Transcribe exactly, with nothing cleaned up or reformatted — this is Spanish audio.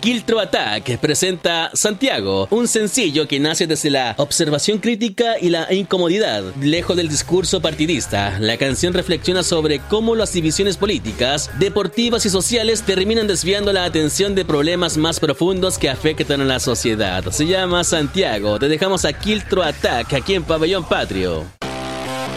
Quiltro Attack presenta Santiago, un sencillo que nace desde la observación crítica y la incomodidad, lejos del discurso partidista. La canción reflexiona sobre cómo las divisiones políticas, deportivas y sociales terminan desviando la atención de problemas más profundos que afectan a la sociedad. Se llama Santiago. Te dejamos a Quiltro Attack aquí en Pabellón Patrio.